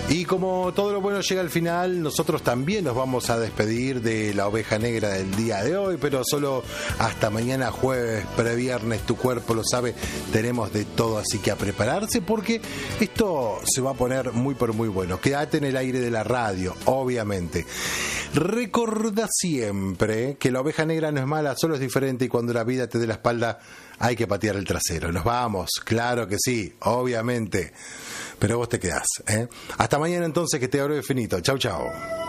Y como todo lo bueno llega al final, nosotros también nos vamos a despedir de la oveja negra del día de hoy, pero solo hasta mañana jueves, previernes, tu cuerpo lo sabe, tenemos de todo, así que a prepararse porque esto se va a poner muy pero muy bueno. Quédate en el aire de la radio, obviamente. Recordá siempre que la oveja negra no es mala, solo es diferente, y cuando la vida te dé la espalda hay que patear el trasero. Nos vamos, claro que sí, obviamente. Pero vos te quedás, ¿eh? Hasta mañana entonces, que te abre finito. Chau, chau.